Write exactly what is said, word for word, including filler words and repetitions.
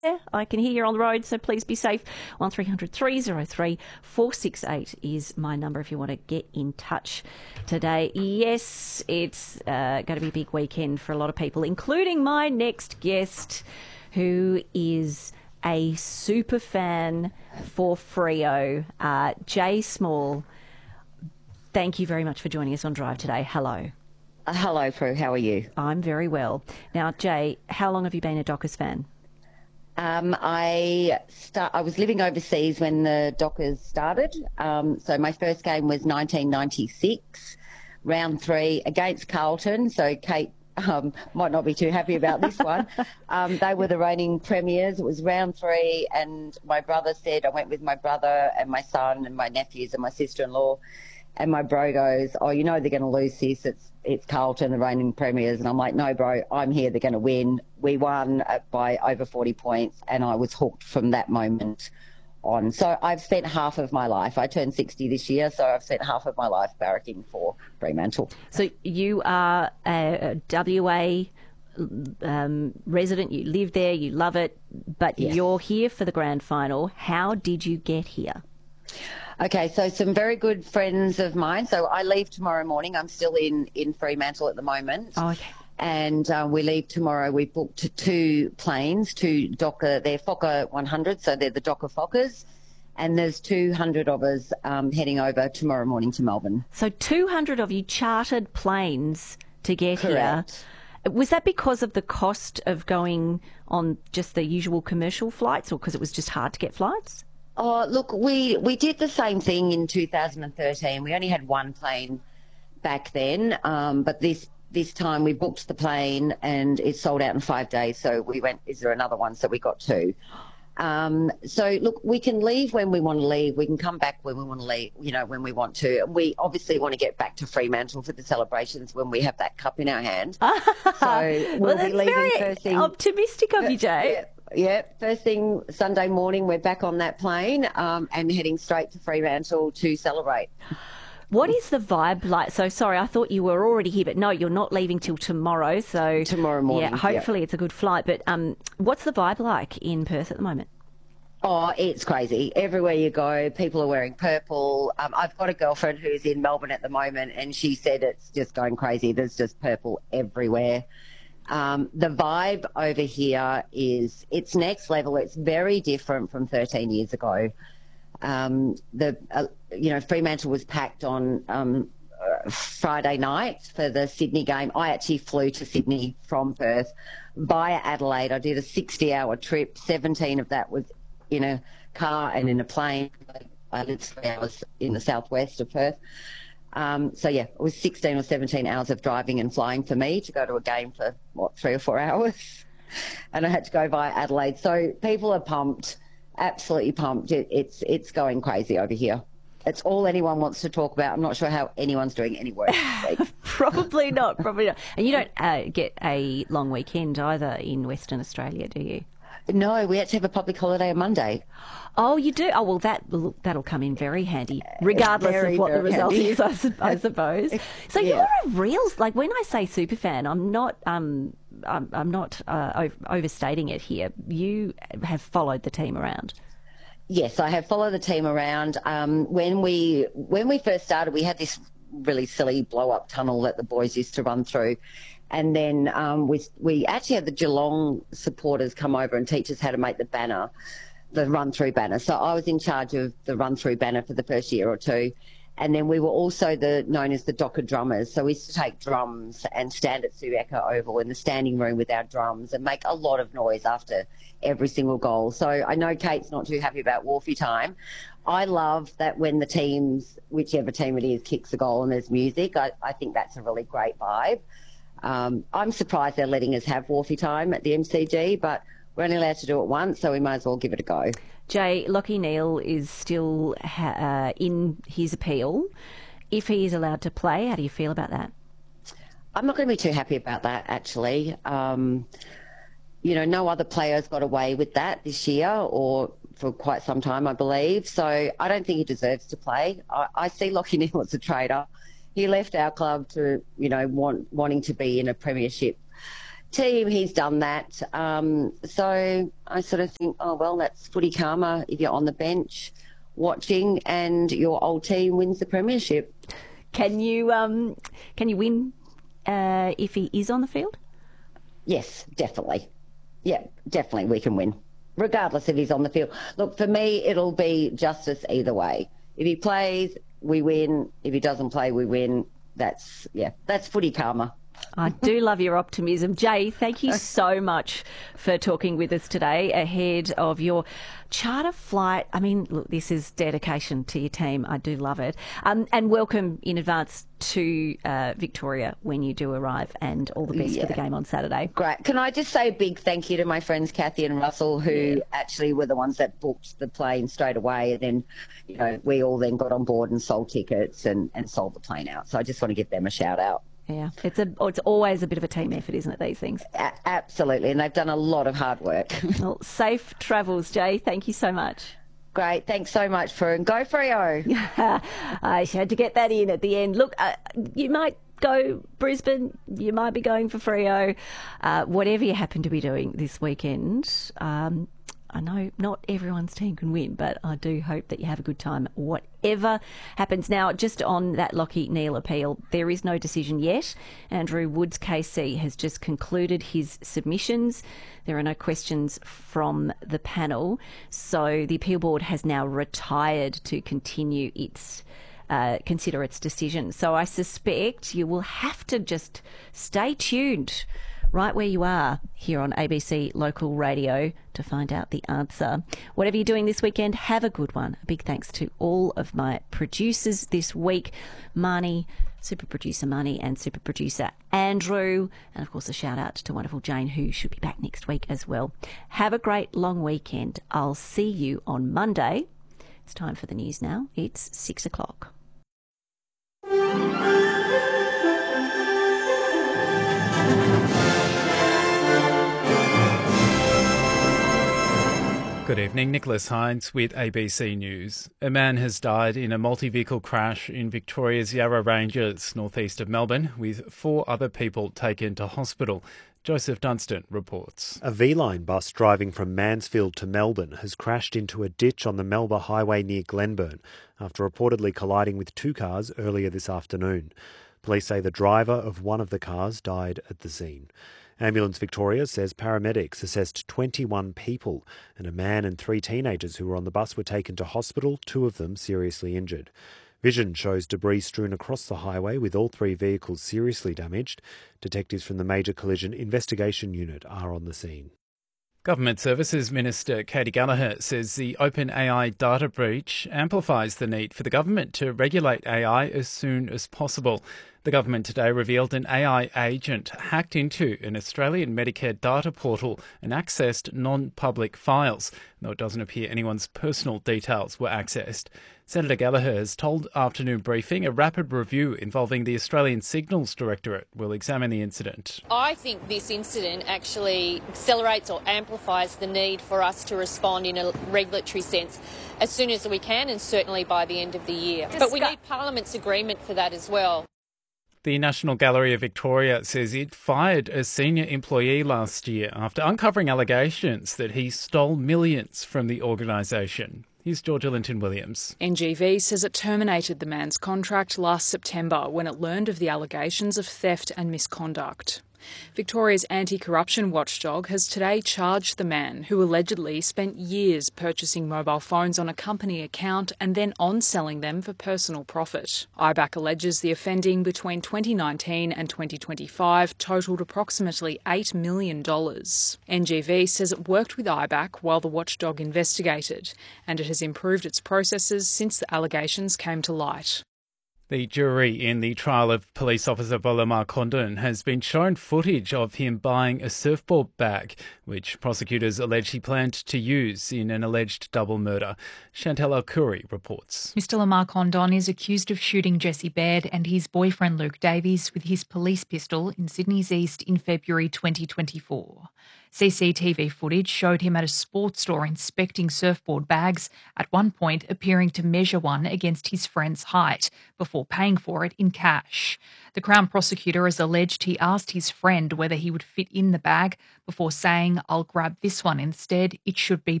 Yeah, I can hear you on the road, so please be safe. one three hundred three oh three four six eight is my number if you want to get in touch today. Yes, it's uh, going to be a big weekend for a lot of people, including my next guest, who is a super fan for Freo, uh, Jay Small. Thank you very much for joining us on Drive today. Hello. Uh, hello, Prue. How are you? I'm very well. Now, Jay, how long have you been a Dockers fan? Um, I start. I was living overseas when the Dockers started. Um, so my first game was nineteen ninety-six, round three against Carlton. So Kate um, might not be too happy about this one. Um, they were the reigning premiers. It was round three, and my brother said, I went with my brother and my son and my nephews and my sister-in-law. And my bro goes, oh, you know they're going to lose this. It's it's Carlton, the reigning premiers. And I'm like, no, bro, I'm here. They're going to win. We won by over forty points, and I was hooked from that moment on. So I've spent half of my life. I turned sixty this year, so I've spent half of my life barracking for Fremantle. So you are a W A um, resident. You live there. You love it. But yes, you're here for the grand final. How did you get here? Okay, so some very good friends of mine. So I leave tomorrow morning. I'm still in, in Fremantle at the moment. Oh, okay. And uh, we leave tomorrow. We've booked two planes, two Docker. They're Fokker one hundred, so they're the Docker Fokkers. And there's two hundred of us um, heading over tomorrow morning to Melbourne. So two hundred of you chartered planes to get Correct. here. Was that because of the cost of going on just the usual commercial flights, or because it was just hard to get flights? Oh, look, we, we did the same thing in two thousand thirteen. We only had one plane back then, um, but this this time we booked the plane and it sold out in five days. So we went, is there another one? So we got two. Um, so, look, we can leave when we want to leave. We can come back when we want to leave, you know, when we want to. We obviously want to get back to Fremantle for the celebrations when we have that cup in our hand. So we'll well, be that's leaving very first thing. optimistic of you, Jay. Yeah. Yeah, first thing Sunday morning, we're back on that plane um, and heading straight to Fremantle to celebrate. What is the vibe like? So, sorry, I thought you were already here, but no, you're not leaving till tomorrow. So tomorrow morning. Yeah, hopefully yeah. it's a good flight. But um, what's the vibe like in Perth at the moment? Oh, it's crazy. Everywhere you go, people are wearing purple. Um, I've got a girlfriend who's in Melbourne at the moment, and she said it's just going crazy. There's just purple everywhere. Um, the vibe over here is, it's next level. It's very different from thirteen years ago. Um, the, uh, you know, Fremantle was packed on um, uh, Friday night for the Sydney game. I actually flew to Sydney from Perth via Adelaide. I did a sixty hour trip. seventeen of that was in a car and in a plane. I lived three hours in the southwest of Perth. Um, so, yeah, it was sixteen or seventeen hours of driving and flying for me to go to a game for, what, three or four hours. And I had to go via Adelaide. So people are pumped, absolutely pumped. It, it's it's going crazy over here. It's all anyone wants to talk about. I'm not sure how anyone's doing any work this week. Probably not, probably not. And you don't uh, get a long weekend either in Western Australia, do you? No, we actually have a public holiday on Monday. Oh, you do? Oh, well, that, that'll come in very handy, regardless very, of what the result handy. is, I, su- I suppose. So yeah. you're a real, like when I say super fan, I'm not, um, I'm, I'm not uh, over, overstating it here. You have followed the team around. Yes, I have followed the team around. Um, when we when we first started, we had this really silly blow-up tunnel that the boys used to run through. And then um, we, we actually had the Geelong supporters come over and teach us how to make the banner, the run-through banner. So I was in charge of the run-through banner for the first year or two. And then we were also the known as the Docker drummers. So we used to take drums and stand at Subiaco Oval in the standing room with our drums and make a lot of noise after every single goal. So I know Kate's not too happy about Wharfie time. I love that when the teams, whichever team it is, kicks a goal and there's music. I, I think that's a really great vibe. Um, I'm surprised they're letting us have Wharfie time at the M C G, but we're only allowed to do it once, so we might as well give it a go. Jay, Lachie Neale is still ha- uh, in his appeal. If he is allowed to play, how do you feel about that? I'm not going to be too happy about that, actually. Um, you know, no other players got away with that this year or for quite some time, I believe. So I don't think he deserves to play. I, I see Lachie Neale as a traitor. He left our club to, you know, want, wanting to be in a premiership team, he's done that. Um, so I sort of think, oh, well, that's footy karma if you're on the bench watching and your old team wins the premiership. Can you um, can you win uh, if he is on the field? Yes, definitely. Yeah, definitely we can win, regardless if he's on the field. Look, for me, it'll be justice either way. If he plays, we win. If he doesn't play, we win. That's, yeah, that's footy karma. I do love your optimism. Jay, thank you so much for talking with us today ahead of your charter flight. I mean, look, this is dedication to your team. I do love it. Um, and welcome in advance to uh, Victoria when you do arrive, and all the best yeah. for the game on Saturday. Great. Can I just say a big thank you to my friends Kathy and Russell, who yeah. actually were the ones that booked the plane straight away. And then, you know, we all then got on board and sold tickets and, and sold the plane out. So I just want to give them a shout out. Yeah, it's a it's always a bit of a team effort, isn't it, these things? A- absolutely, and they've done a lot of hard work. Well, safe travels, Jay. Thank you so much. Great, thanks so much, for and go Freo. I had to get that in at the end. Look, uh, you might go Brisbane, you might be going for Freo. Uh, whatever you happen to be doing this weekend, um, I know not everyone's team can win, but I do hope that you have a good time, whatever happens. Now, just on that Lachie Neale appeal, there is no decision yet. Andrew Woods K C has just concluded his submissions. There are no questions from the panel. So the appeal board has now retired to continue its Uh, consider its decision. So I suspect you will have to just stay tuned right where you are here on A B C Local Radio to find out the answer. Whatever you're doing this weekend, have a good one. A big thanks to all of my producers this week, Marnie, super producer Marnie, and super producer Andrew, and of course a shout out to wonderful Jane, who should be back next week as well. Have a great long weekend. I'll see you on Monday. It's time for the news now. It's six o'clock. Good evening, Nicholas Hines with A B C News. A man has died in a multi-vehicle crash in Victoria's Yarra Ranges, northeast of Melbourne, with four other people taken to hospital. Joseph Dunstan reports. A V-Line bus driving from Mansfield to Melbourne has crashed into a ditch on the Melba Highway near Glenburn after reportedly colliding with two cars earlier this afternoon. Police say the driver of one of the cars died at the scene. Ambulance Victoria says paramedics assessed twenty-one people, and a man and three teenagers who were on the bus were taken to hospital, two of them seriously injured. Vision shows debris strewn across the highway, with all three vehicles seriously damaged. Detectives from the Major Collision Investigation Unit are on the scene. Government Services Minister Katy Gallagher says the OpenAI data breach amplifies the need for the government to regulate A I as soon as possible. The government today revealed an A I agent hacked into an Australian Medicare data portal and accessed non-public files, though it doesn't appear anyone's personal details were accessed. Senator Gallagher has told Afternoon Briefing a rapid review involving the Australian Signals Directorate will examine the incident. I think this incident actually accelerates or amplifies the need for us to respond in a regulatory sense as soon as we can, and certainly by the end of the year. Discuss- but we need Parliament's agreement for that as well. The National Gallery of Victoria says it fired a senior employee last year after uncovering allegations that he stole millions from the organisation. Here's Georgia Linton-Williams. N G V says it terminated the man's contract last September when it learned of the allegations of theft and misconduct. Victoria's anti-corruption watchdog has today charged the man who allegedly spent years purchasing mobile phones on a company account and then on-selling them for personal profit. I B A C alleges the offending between twenty nineteen and twenty twenty-five totalled approximately eight million dollars. N G V says it worked with I B A C while the watchdog investigated, and it has improved its processes since the allegations came to light. The jury in the trial of police officer Volamar Condon has been shown footage of him buying a surfboard bag, which prosecutors allege he planned to use in an alleged double murder. Chantal Alcuri reports. Mister Lamar Condon is accused of shooting Jesse Baird and his boyfriend Luke Davies with his police pistol in Sydney's East in February twenty twenty-four. C C T V footage showed him at a sports store inspecting surfboard bags, at one point appearing to measure one against his friend's height before paying for it in cash. The Crown prosecutor has alleged he asked his friend whether he would fit in the bag before saying, "I'll grab this one instead, it should be